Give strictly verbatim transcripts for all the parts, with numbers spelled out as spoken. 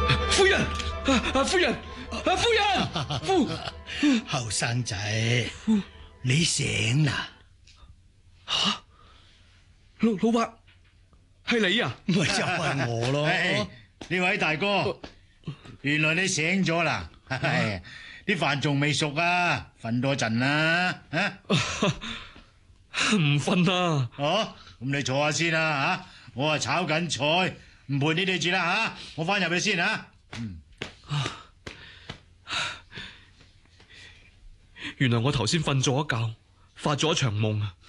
夫人，啊夫人，啊夫人，夫後生仔，你醒啦？ 吓，老老伯係你啊？ 咪就係我咯。 呢位大哥，原來你醒咗啦。係啲飯仲未熟啊，瞓多陣啦。啊， 唔瞓啦。 哦，咁你坐下先啦吓，我啊炒緊菜，唔陪你哋住啦吓，我翻入去先吓。嗯， 原來我頭先瞓咗一覺，發咗一場夢啊！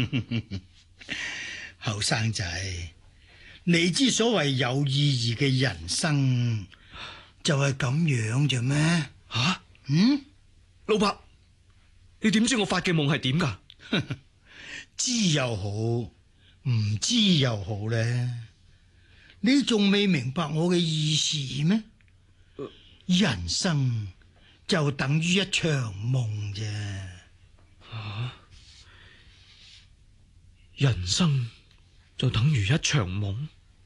後生仔，你之所謂有意義嘅人生，就係咁樣啫咩？ 吓、啊， 嗯， 老伯，你點知我發嘅夢係點噶？ 知又好，唔知又好咧。你仲未明白我嘅意思咩？呃、人生就等於一場夢啫。 啊！人生就等於一場夢。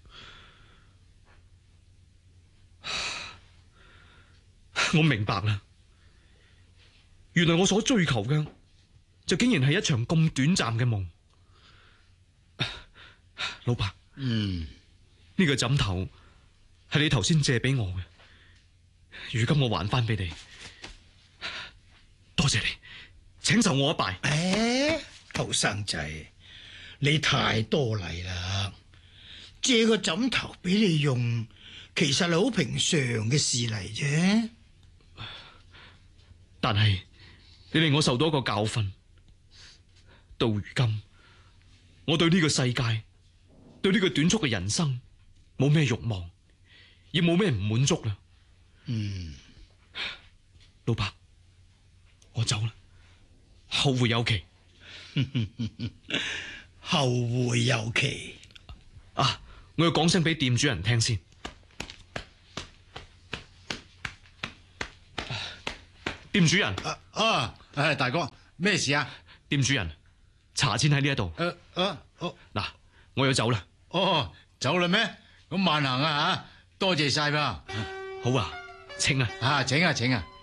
我明白啦，原來我所追求嘅就竟然係一場咁短暫嘅夢。老伯， 嗯， 呢個枕頭係你頭先借俾我嘅，如今我還翻俾你，多謝你，請受我一拜。 誒，後生仔，你太多禮啦！借個枕頭俾你用，其實係好平常嘅事嚟啫。 但係你令我受到一個教訓，到如今我對呢個世界，對呢個短促嘅人生冇咩慾望，亦冇咩唔滿足啦。 嗯， 老伯，我走啦，後會有期。 後會有期啊！我要講聲俾店主人聽先。店主人啊啊，誒，大哥，咩事啊？ 店主人，茶錢喺呢一度。 誒誒，哦， 嗱，我要走啦。 哦，走啦咩？咁慢行啊吓，多謝晒噃。 好啊，請啊。 啊，請啊，請啊。